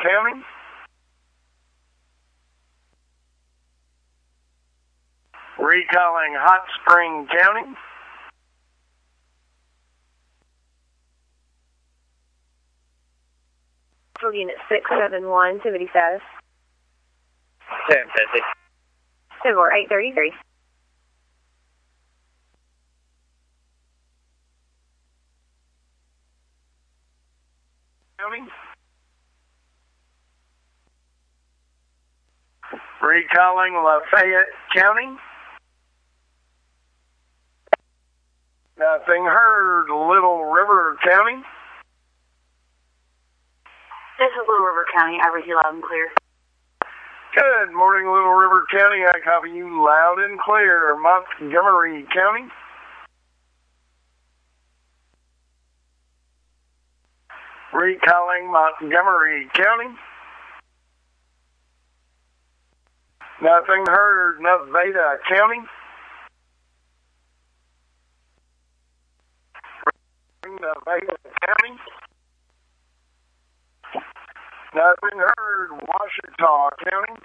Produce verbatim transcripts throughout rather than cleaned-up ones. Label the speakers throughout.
Speaker 1: County. Recalling Hot Spring County.
Speaker 2: Unit six seven one, activity status.
Speaker 3: ten fifty.
Speaker 2: ten four eight thirty-three.
Speaker 1: County. Recalling Lafayette County. Nothing heard. Little River County.
Speaker 4: This is Little River County. I read you loud and clear.
Speaker 1: Good morning, Little River County. I copy you loud and clear. Montgomery County. Recalling Montgomery County. Nothing heard. Nevada County. Nevada County. Nothing heard. Washita County.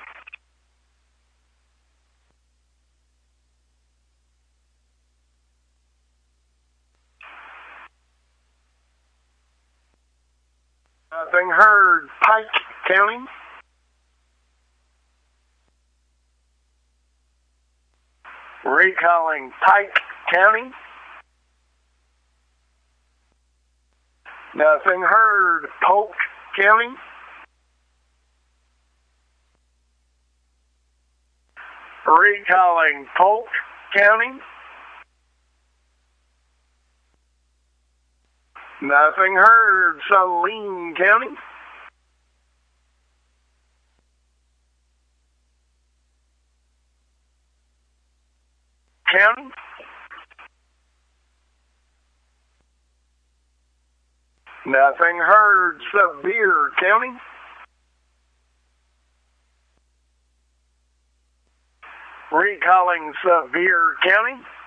Speaker 1: Nothing heard. Pike County. Recalling Pike County. Nothing heard. Polk County. Recalling Polk County. Nothing heard. Saline County. County. Nothing heard. Sevier County. Recalling Sevier County.